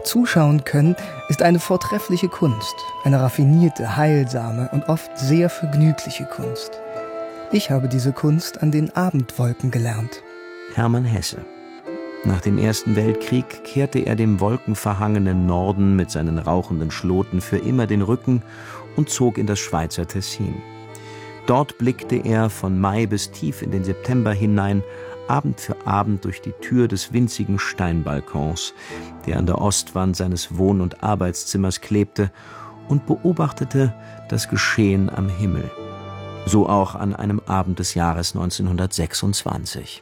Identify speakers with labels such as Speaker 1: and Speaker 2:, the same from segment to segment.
Speaker 1: Zuschauen können ist eine vortreffliche Kunst, eine raffinierte, heilsame und oft sehr vergnügliche Kunst. Ich habe diese Kunst an den Abendwolken gelernt.
Speaker 2: Hermann Hesse. Nach dem Ersten Weltkrieg kehrte er dem wolkenverhangenen Norden mit seinen rauchenden Schloten für immer den Rücken und zog in das Schweizer Tessin. Dort blickte er von Mai bis tief in den September hinein, Abend für Abend durch die Tür des winzigen Steinbalkons, der an der Ostwand seines Wohn- und Arbeitszimmers klebte, und beobachtete das Geschehen am Himmel. So auch an einem Abend des Jahres 1926.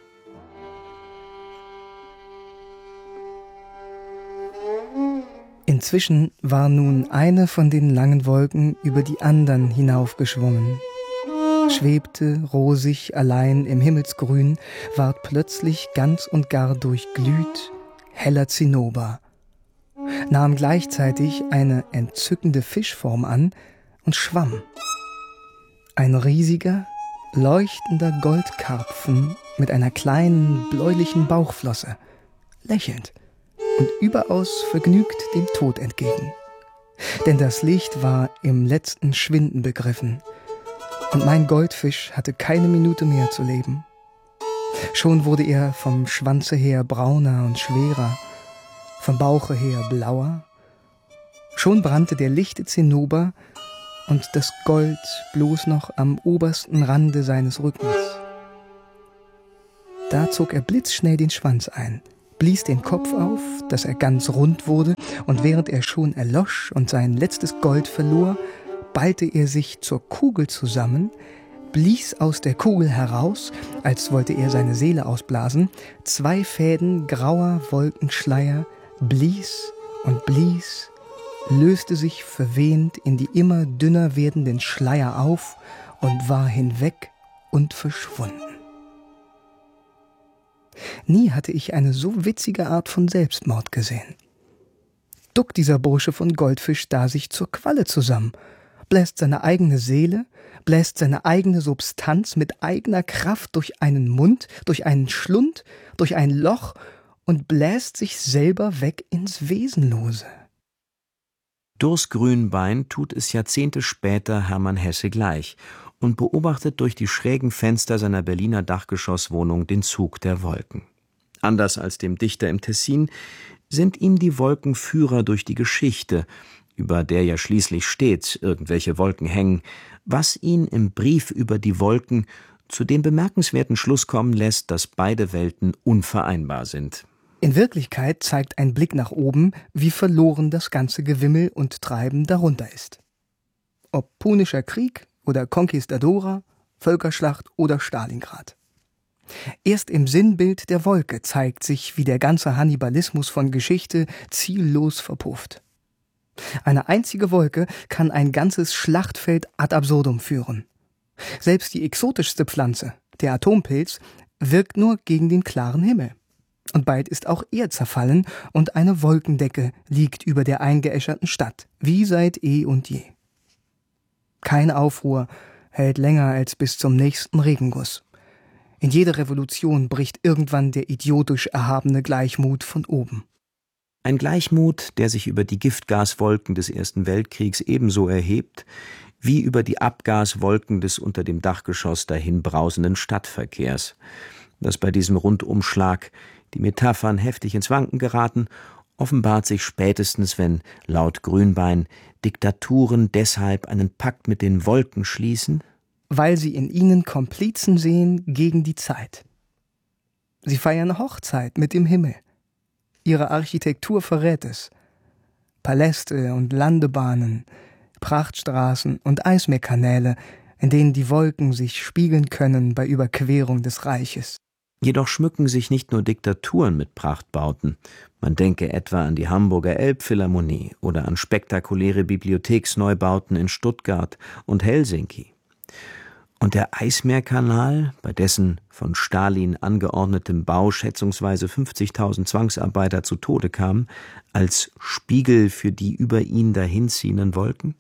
Speaker 1: Inzwischen war nun eine von den langen Wolken über die anderen hinaufgeschwungen, schwebte rosig allein im Himmelsgrün, ward plötzlich ganz und gar durchglüht, heller Zinnober, nahm gleichzeitig eine entzückende Fischform an und schwamm. Ein riesiger, leuchtender Goldkarpfen mit einer kleinen, bläulichen Bauchflosse, lächelnd und überaus vergnügt dem Tod entgegen. Denn das Licht war im letzten Schwinden begriffen, und mein Goldfisch hatte keine Minute mehr zu leben. Schon wurde er vom Schwanze her brauner und schwerer, vom Bauche her blauer. Schon brannte der lichte Zinnober und das Gold bloß noch am obersten Rande seines Rückens. Da zog er blitzschnell den Schwanz ein, blies den Kopf auf, dass er ganz rund wurde, und während er schon erlosch und sein letztes Gold verlor, ballte er sich zur Kugel zusammen, blies aus der Kugel heraus, als wollte er seine Seele ausblasen, 2 Fäden grauer Wolkenschleier, blies und blies, löste sich verwehend in die immer dünner werdenden Schleier auf und war hinweg und verschwunden. Nie hatte ich eine so witzige Art von Selbstmord gesehen. Duckt dieser Bursche von Goldfisch da sich zur Qualle zusammen, bläst seine eigene Seele, bläst seine eigene Substanz mit eigener Kraft durch einen Mund, durch einen Schlund, durch ein Loch und bläst sich selber weg ins Wesenlose.
Speaker 2: Durs Grünbein tut es Jahrzehnte später Hermann Hesse gleich und beobachtet durch die schrägen Fenster seiner Berliner Dachgeschosswohnung den Zug der Wolken. Anders als dem Dichter im Tessin sind ihm die Wolken Führer durch die Geschichte, über der ja schließlich stets irgendwelche Wolken hängen, was ihn im Brief über die Wolken zu dem bemerkenswerten Schluss kommen lässt, dass beide Welten unvereinbar sind.
Speaker 1: In Wirklichkeit zeigt ein Blick nach oben, wie verloren das ganze Gewimmel und Treiben darunter ist. Ob Punischer Krieg oder Conquistadora, Völkerschlacht oder Stalingrad. Erst im Sinnbild der Wolke zeigt sich, wie der ganze Hannibalismus von Geschichte ziellos verpufft. Eine einzige Wolke kann ein ganzes Schlachtfeld ad absurdum führen. Selbst die exotischste Pflanze, der Atompilz, wirkt nur gegen den klaren Himmel. Und bald ist auch er zerfallen und eine Wolkendecke liegt über der eingeäscherten Stadt, wie seit eh und je. Kein Aufruhr hält länger als bis zum nächsten Regenguss. In jeder Revolution bricht irgendwann der idiotisch erhabene Gleichmut von oben.
Speaker 2: Ein Gleichmut, der sich über die Giftgaswolken des Ersten Weltkriegs ebenso erhebt, wie über die Abgaswolken des unter dem Dachgeschoss dahin brausenden Stadtverkehrs. Dass bei diesem Rundumschlag die Metaphern heftig ins Wanken geraten, offenbart sich spätestens, wenn, laut Grünbein, Diktaturen deshalb einen Pakt mit den Wolken schließen,
Speaker 1: weil sie in ihnen Komplizen sehen gegen die Zeit. Sie feiern Hochzeit mit dem Himmel. Ihre Architektur verrät es. Paläste und Landebahnen, Prachtstraßen und Eismeerkanäle, in denen die Wolken sich spiegeln können bei Überquerung des Reiches.
Speaker 2: Jedoch schmücken sich nicht nur Diktaturen mit Prachtbauten. Man denke etwa an die Hamburger Elbphilharmonie oder an spektakuläre Bibliotheksneubauten in Stuttgart und Helsinki. Und der Eismeerkanal, bei dessen von Stalin angeordnetem Bau schätzungsweise 50.000 Zwangsarbeiter zu Tode kamen, als Spiegel für die über ihn dahinziehenden Wolken?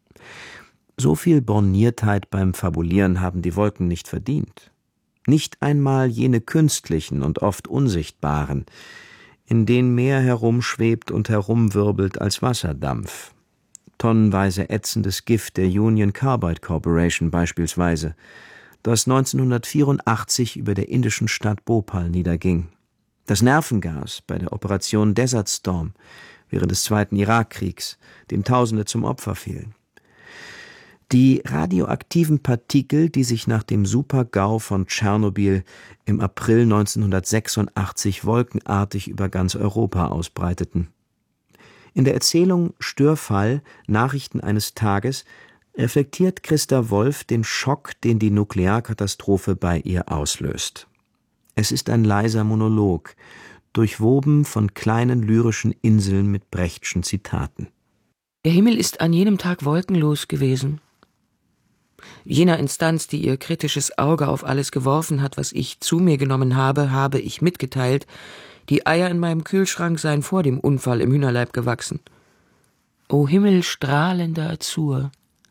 Speaker 2: So viel Borniertheit beim Fabulieren haben die Wolken nicht verdient. Nicht einmal jene künstlichen und oft unsichtbaren. in denen mehr herumschwebt und herumwirbelt als Wasserdampf. Tonnenweise ätzendes Gift der Union Carbide Corporation beispielsweise, das 1984 über der indischen Stadt Bhopal niederging. Das Nervengas bei der Operation Desert Storm während des Zweiten Irakkriegs, dem Tausende zum Opfer fielen. Die radioaktiven Partikel, die sich nach dem Super-GAU von Tschernobyl im April 1986 wolkenartig über ganz Europa ausbreiteten. In der Erzählung Störfall – Nachrichten eines Tages reflektiert Christa Wolf den Schock, den die Nuklearkatastrophe bei ihr auslöst. Es ist ein leiser Monolog, durchwoben von kleinen lyrischen Inseln mit Brechtschen Zitaten.
Speaker 3: Der Himmel ist an jenem Tag wolkenlos gewesen. Jener Instanz, die ihr kritisches Auge auf alles geworfen hat, was ich zu mir genommen habe, habe ich mitgeteilt, die Eier in meinem Kühlschrank seien vor dem Unfall im Hühnerleib gewachsen. O Himmel strahlender Azur!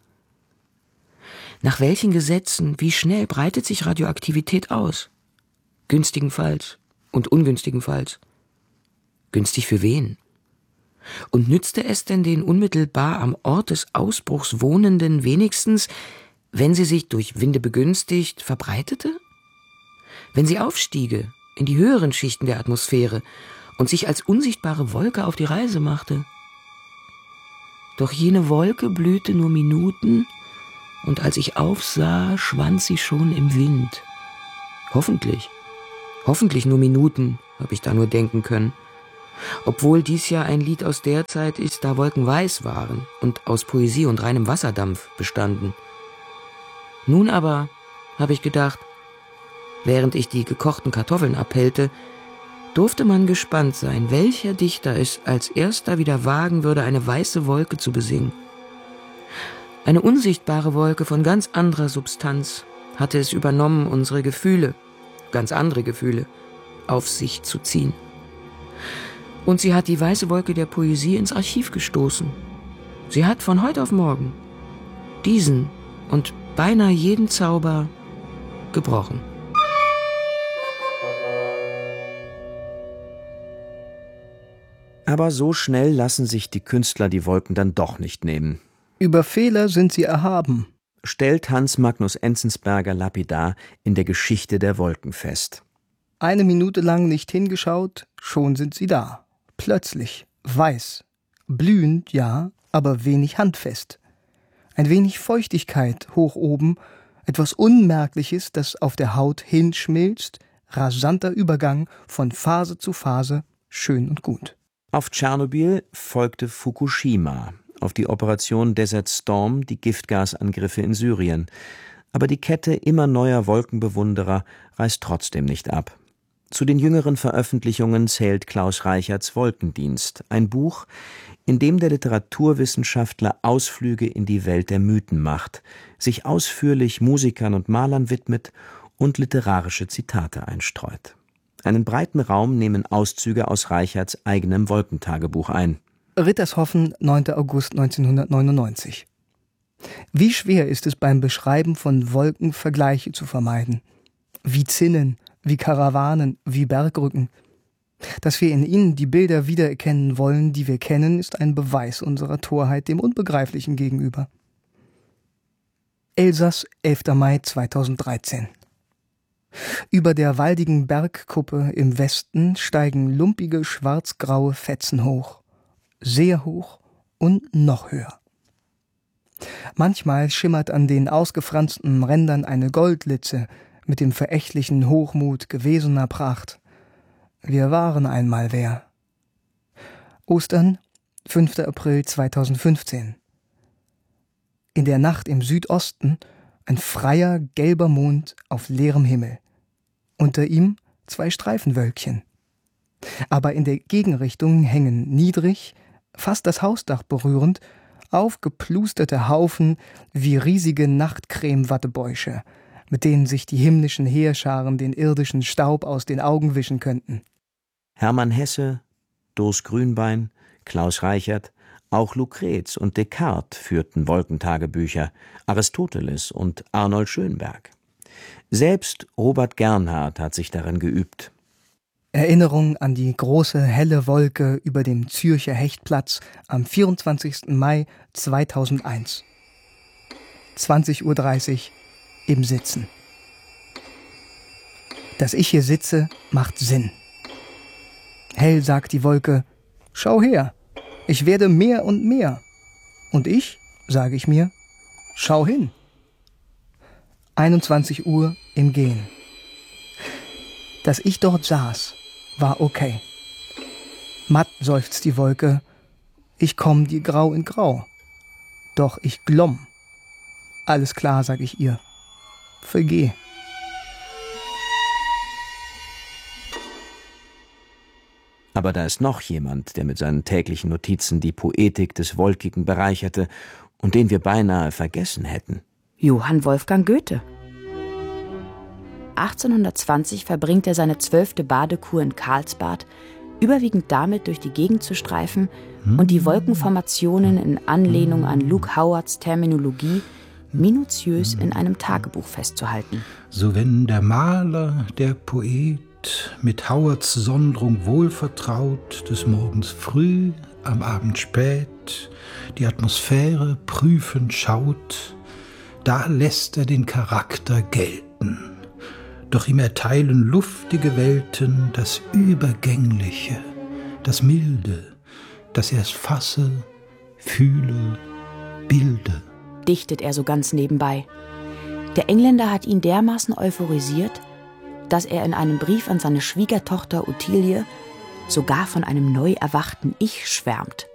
Speaker 3: Nach welchen Gesetzen, wie schnell breitet sich Radioaktivität aus? Günstigenfalls und ungünstigenfalls. Günstig für wen? Und nützte es denn den unmittelbar am Ort des Ausbruchs Wohnenden wenigstens, wenn sie sich durch Winde begünstigt verbreitete? Wenn sie aufstiege in die höheren Schichten der Atmosphäre und sich als unsichtbare Wolke auf die Reise machte? Doch jene Wolke blühte nur Minuten, und als ich aufsah, schwand sie schon im Wind. Hoffentlich nur Minuten, habe ich da nur denken können. Obwohl dies ja ein Lied aus der Zeit ist, da Wolken weiß waren und aus Poesie und reinem Wasserdampf bestanden. Nun aber, habe ich gedacht, während ich die gekochten Kartoffeln abhellte, durfte man gespannt sein, welcher Dichter es als erster wieder wagen würde, eine weiße Wolke zu besingen. Eine unsichtbare Wolke von ganz anderer Substanz hatte es übernommen, unsere Gefühle, ganz andere Gefühle, auf sich zu ziehen. Und sie hat die weiße Wolke der Poesie ins Archiv gestoßen. Sie hat von heute auf morgen diesen und beinahe jeden Zauber gebrochen.
Speaker 2: Aber so schnell lassen sich die Künstler die Wolken dann doch nicht nehmen.
Speaker 1: Über Fehler sind sie erhaben,
Speaker 2: stellt Hans Magnus Enzensberger lapidar in der Geschichte der Wolken fest.
Speaker 1: Eine Minute lang nicht hingeschaut, schon sind sie da. Plötzlich, weiß, blühend, ja, aber wenig handfest. Ein wenig Feuchtigkeit hoch oben, etwas Unmerkliches, das auf der Haut hinschmilzt, rasanter Übergang von Phase zu Phase, schön und gut.
Speaker 2: Auf Tschernobyl folgte Fukushima, auf die Operation Desert Storm die Giftgasangriffe in Syrien. Aber die Kette immer neuer Wolkenbewunderer reißt trotzdem nicht ab. Zu den jüngeren Veröffentlichungen zählt Klaus Reicherts Wolkendienst, ein Buch, in dem der Literaturwissenschaftler Ausflüge in die Welt der Mythen macht, sich ausführlich Musikern und Malern widmet und literarische Zitate einstreut. Einen breiten Raum nehmen Auszüge aus Reicherts eigenem Wolkentagebuch ein.
Speaker 1: Rittershoffen, 9. August 1999. Wie schwer ist es beim Beschreiben von Wolken, Vergleiche zu vermeiden? Wie Zinnen, wie Karawanen, wie Bergrücken. Dass wir in ihnen die Bilder wiedererkennen wollen, die wir kennen, ist ein Beweis unserer Torheit dem Unbegreiflichen gegenüber. Elsass, 11. Mai 2013. Über der waldigen Bergkuppe im Westen steigen lumpige, schwarzgraue Fetzen hoch. Sehr hoch und noch höher. Manchmal schimmert an den ausgefransten Rändern eine Goldlitze mit dem verächtlichen Hochmut gewesener Pracht. Wir waren einmal wer. Ostern, 5. April 2015. In der Nacht im Südosten ein freier, gelber Mond auf leerem Himmel. Unter ihm 2 Streifenwölkchen. Aber in der Gegenrichtung hängen niedrig, fast das Hausdach berührend, aufgeplusterte Haufen wie riesige Nachtcreme-Wattebäusche, mit denen sich die himmlischen Heerscharen den irdischen Staub aus den Augen wischen könnten.
Speaker 2: Hermann Hesse, Doris Grünbein, Klaus Reichert, auch Lucrez und Descartes führten Wolkentagebücher, Aristoteles und Arnold Schönberg. Selbst Robert Gernhardt hat sich darin geübt.
Speaker 1: Erinnerung an die große helle Wolke über dem Zürcher Hechtplatz am 24. Mai 2001. 20:30 Uhr im Sitzen. Dass ich hier sitze, macht Sinn. Hell sagt die Wolke, schau her, ich werde mehr und mehr. Und ich, sage ich mir, schau hin. 21 Uhr im Gehen. Dass ich dort saß, war okay. Matt seufzt die Wolke, ich komm dir grau in grau. Doch ich glomm. Alles klar, sag ich ihr. Vergeh.
Speaker 2: Aber da ist noch jemand, der mit seinen täglichen Notizen die Poetik des Wolkigen bereicherte und den wir beinahe vergessen hätten.
Speaker 4: Johann Wolfgang Goethe. 1820 verbringt er seine 12. Badekur in Karlsbad, überwiegend damit, durch die Gegend zu streifen und die Wolkenformationen in Anlehnung an Luke Howards Terminologie minutiös in einem Tagebuch festzuhalten.
Speaker 5: So wenn der Maler, der Poet, mit Howards Sondrung wohlvertraut, des Morgens früh, am Abend spät, die Atmosphäre prüfend schaut, da lässt er den Charakter gelten. Doch ihm erteilen luftige Welten das Übergängliche, das Milde, dass er es fasse, fühle, bilde.
Speaker 4: Dichtet er so ganz nebenbei. Der Engländer hat ihn dermaßen euphorisiert, dass er in einem Brief an seine Schwiegertochter Ottilie sogar von einem neu erwachten Ich schwärmt.